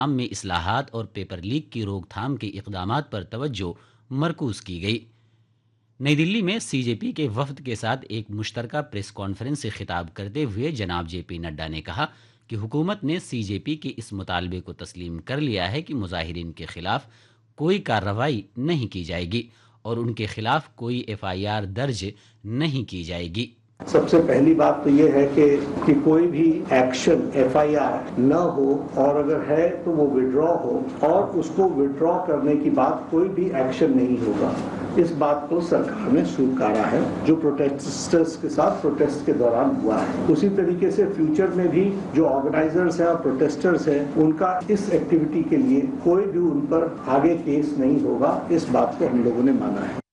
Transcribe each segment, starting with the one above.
نظام میں اصلاحات اور پیپر لیک کی روک تھام کے اقدامات پر توجہ مرکوز کی گئی۔ نئی دلی میں سی جے پی کے وفد کے ساتھ ایک مشترکہ پریس کانفرنس سے خطاب کرتے ہوئے جناب جے پی نڈا نے کہا کہ حکومت نے سی جے پی کے اس مطالبے کو تسلیم کر لیا ہے کہ مظاہرین کے خلاف کوئی کارروائی نہیں کی جائے گی اور ان کے خلاف کوئی ایف آئی آر درج نہیں کی جائے گی۔ سب سے پہلی بات تو یہ ہے کہ کوئی بھی ایکشن ایف آئی آر نہ ہو، اور اگر ہے تو وہ وڈرا ہو، اور اس کو وڈرا کرنے کی بعد کوئی بھی ایکشن نہیں ہوگا۔ اس بات کو سرکار نے سوکارا ہے جو پروٹیسٹرز کے ساتھ پروٹیسٹ کے دوران ہوا ہے۔ اسی طریقے سے فیوچر میں بھی جو آرگنائزرز ہیں اور پروٹیسٹرز ہیں ان کا اس ایکٹیویٹی کے لیے کوئی بھی ان پر آگے کیس نہیں ہوگا، اس بات کو ہم لوگوں نے مانا ہے۔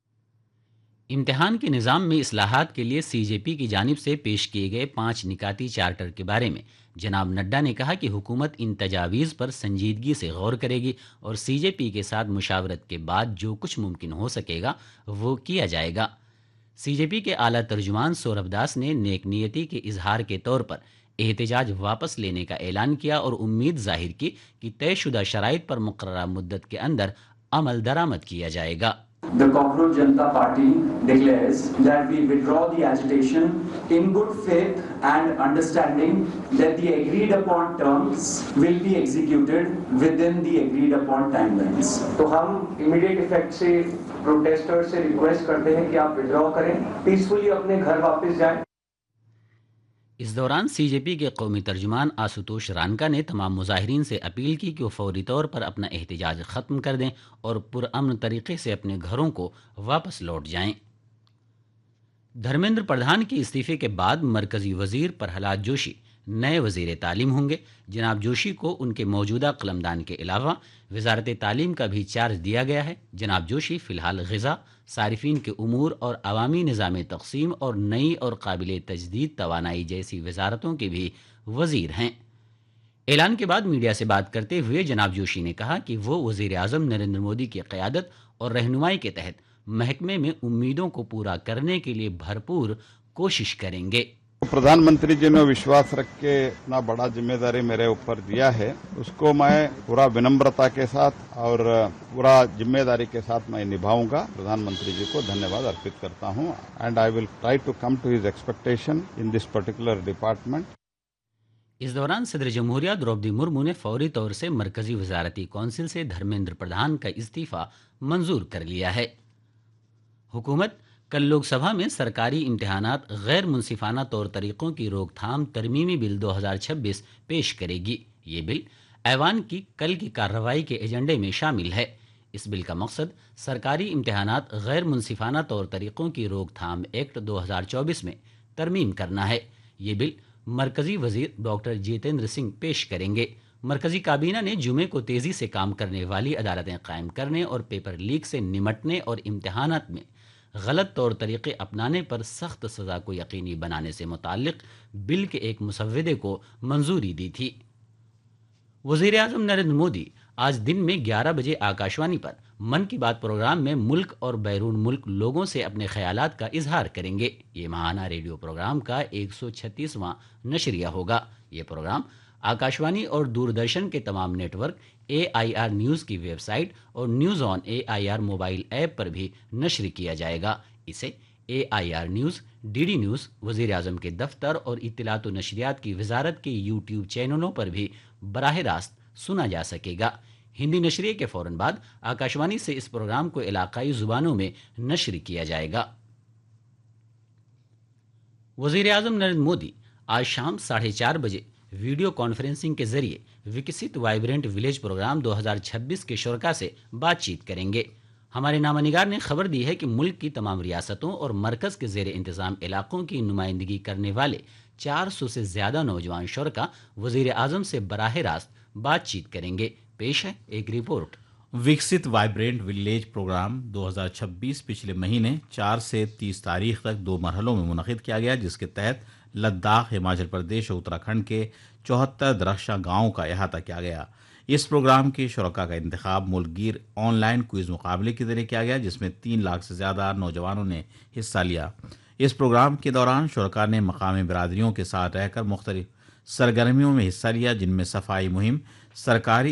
امتحان کے نظام میں اصلاحات کے لیے سی جے پی کی جانب سے پیش کیے گئے 5 نکاتی چارٹر کے بارے میں جناب نڈا نے کہا کہ حکومت ان تجاویز پر سنجیدگی سے غور کرے گی اور سی جے پی کے ساتھ مشاورت کے بعد جو کچھ ممکن ہو سکے گا وہ کیا جائے گا۔ سی جے پی کے اعلیٰ ترجمان سوربھ داس نے نیک نیتی کے اظہار کے طور پر احتجاج واپس لینے کا اعلان کیا اور امید ظاہر کی کہ طے شدہ شرائط پر مقررہ مدت کے اندر عمل درآمد کیا جائے گا۔ The Cockroach Janata Party declares that we withdraw the agitation in good faith and understanding that the agreed upon terms will be executed within the agreed upon timelines. تو ہم immediate effect سے protesters سے request کرتے ہیں کہ آپ withdraw کریں، peacefully اپنے گھر واپس جائیں۔ اس دوران سی جے پی کے قومی ترجمان آشوتوش رانکا نے تمام مظاہرین سے اپیل کی کہ وہ فوری طور پر اپنا احتجاج ختم کر دیں اور پرامن طریقے سے اپنے گھروں کو واپس لوٹ جائیں۔ دھرمیندر پردھان کے استعفے کے بعد مرکزی وزیر پرہلاد جوشی نئے وزیر تعلیم ہوں گے۔ جناب جوشی کو ان کے موجودہ قلمدان کے علاوہ وزارت تعلیم کا بھی چارج دیا گیا ہے۔ جناب جوشی فی الحال غذا، صارفین کے امور اور عوامی نظام تقسیم اور نئی اور قابل تجدید توانائی جیسی وزارتوں کے بھی وزیر ہیں۔ اعلان کے بعد میڈیا سے بات کرتے ہوئے جناب جوشی نے کہا کہ وہ وزیر اعظم نریندر مودی کی قیادت اور رہنمائی کے تحت محکمے میں امیدوں کو پورا کرنے کے لیے بھرپور کوشش کریں گے۔ پردھان منتری جی نے وشواس رکھ کے اتنا بڑا ذمہ داری میرے اوپر دیا ہے، اس کو میں پورا ونمرتا کے ساتھ اور پورا ذمہ داری کے ساتھ میں نبھاؤں گا۔ پردھان منتری جی کو دھنیہ ارپت کرتا ہوں and I will try to come to his expectation in this particular department. اس دوران صدر جمہوریہ دروپدی مرمو نے فوری طور سے مرکزی وزارتی کونسل سے دھرمیندر پردھان کا استعفی منظور کر لیا ہے۔ حکومت کل لوک سبھا میں سرکاری امتحانات غیر منصفانہ طور طریقوں کی روک تھام ترمیمی بل 2026 پیش کرے گی۔ یہ بل ایوان کی کل کی کارروائی کے ایجنڈے میں شامل ہے۔ اس بل کا مقصد سرکاری امتحانات غیر منصفانہ طور طریقوں کی روک تھام ایکٹ 2024 میں ترمیم کرنا ہے۔ یہ بل مرکزی وزیر ڈاکٹر جتیندر سنگھ پیش کریں گے۔ مرکزی کابینہ نے جمعے کو تیزی سے کام کرنے والی عدالتیں قائم کرنے اور پیپر لیک سے نمٹنے اور امتحانات میں غلط طور طریقے اپنانے پر سخت سزا کو یقینی بنانے سے متعلق بل کے ایک مسودے کو منظوری دی تھی۔ وزیر اعظم نریندر مودی آج دن میں 11 بجے آکاشوانی پر من کی بات پروگرام میں ملک اور بیرون ملک لوگوں سے اپنے خیالات کا اظہار کریں گے۔ یہ ماہانہ ریڈیو پروگرام کا 136واں نشریہ ہوگا۔ یہ پروگرام آکاشوانی اور دوردرشن کے تمام net work, a I R news کی ویب سائٹ اور news on a I R mobile app پر بھی نشر کیا جائے گا۔ اسے اے I R news, D D news, وزیر اعظم کے دفتر اور اطلاعات و نشریات کی وزارت کے یوٹیوب چینلوں پر بھی براہ راست سنا جا سکے گا۔ ہندی نشریے کے فوراً بعد آکاشوانی سے اس پروگرام کو علاقائی زبانوں میں نشر کیا جائے گا۔ وزیر اعظم نریندر مودی آج شام 4:30 بجے ویڈیو کانفرنسنگ کے ذریعے وکست وائبرنٹ ولیج پروگرام 2026 کے شرکاء سے بات چیت کریں گے۔ ہمارے نامہ نگار نے خبر دی ہے کہ ملک کی تمام ریاستوں اور مرکز کے زیر انتظام علاقوں کی نمائندگی کرنے والے 400 سے زیادہ نوجوان شرکاء وزیر اعظم سے براہ راست بات چیت کریں گے۔ پیش ہے ایک رپورٹ۔ وکست وائبرنٹ ولیج پروگرام 2026 پچھلے مہینے 4 سے 30 تاریخ تک 2 مرحلوں میں منعقد کیا گیا، جس کے تحت لداخ، ہماچل پردیش اور اتراکھنڈ کے 74 درخشاں گاؤں کا احاطہ کیا گیا۔ اس پروگرام کے شرکاء کا انتخاب ملک گیر آن لائن کوئز مقابلے کے ذریعے کیا گیا، جس میں 3 لاکھ سے زیادہ نوجوانوں نے حصہ لیا۔ اس پروگرام کے دوران شرکاء نے مقامی برادریوں کے ساتھ رہ کر مختلف سرگرمیوں میں حصہ لیا، جن میں صفائی مہم، सरकारी